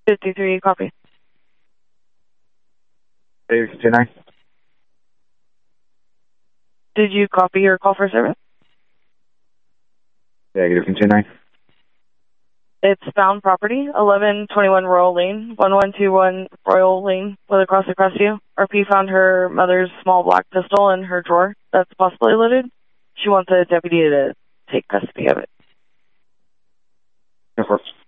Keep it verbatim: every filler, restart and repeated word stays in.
fifty-three, copy. David two nine. Did you copy your call for service? Negative two nine. It's found property, eleven twenty-one Royal Lane, one one two one Royal Lane, with a cross across you. R P found her mother's small black pistol in her drawer that's possibly loaded. She wants a deputy to take custody of it. Of course.